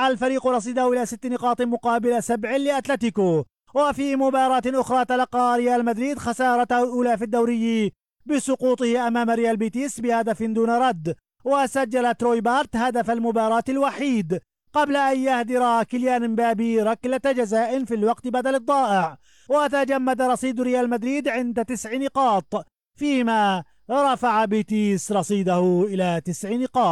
رفع الفريق رصيده إلى 6 نقاط مقابل 7 لأتلتيكو. وفي مباراة أخرى تلقى ريال مدريد خسارته الأولى في الدوري بسقوطه أمام ريال بيتيس بهدف دون رد، وسجل تروي بارت هدف المباراة الوحيد قبل أن يهدر كيليان مبابي ركلة جزاء في الوقت بدل الضائع. وتجمد رصيد ريال مدريد عند 9 نقاط، فيما رفع بيتيس رصيده إلى 9 نقاط.